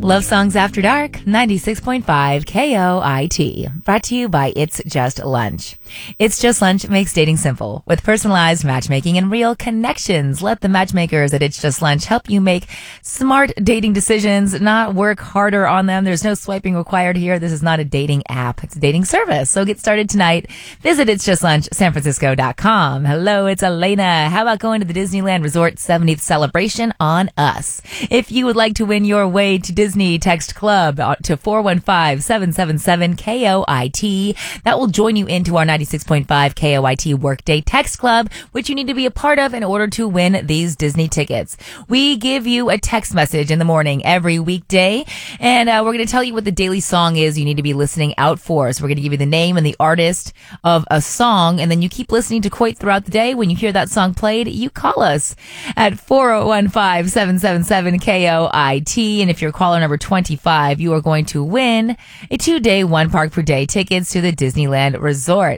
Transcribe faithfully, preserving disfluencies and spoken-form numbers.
Love Songs After Dark, ninety-six point five K O I T. Brought to you by It's Just Lunch. It's Just Lunch makes dating simple with personalized matchmaking and real connections. Let the matchmakers at It's Just Lunch help you make smart dating decisions, not work harder on them. There's no swiping required here. This is not a dating app. It's a dating service. So get started tonight. Visit its just lunch san francisco dot com. Hello, it's Elena. How about going to the Disneyland Resort seventieth celebration on us? If you would like to win your way to Disney, text club to four one five, seven seven seven, K O I T. That will join you into our ninety-six point five K O I T Workday Text Club, which you need to be a part of in order to win these Disney tickets. We give you a text message in the morning every weekday, and uh, we're going to tell you what the daily song is you need to be listening out for. So we're going to give you the name and the artist of a song, and then you keep listening to Coit throughout the day. When you hear that song played, you call us at four one five, seven seven seven, K O I T, and if you're caller number twenty-five, you are going to win a two-day, one park per day tickets to the Disneyland Resort.